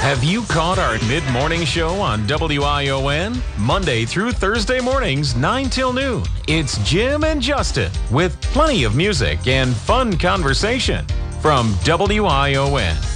Have you caught our mid-morning show on WION? Monday through Thursday mornings, 9 till noon. It's Jim and Justin with plenty of music and fun conversation from WION.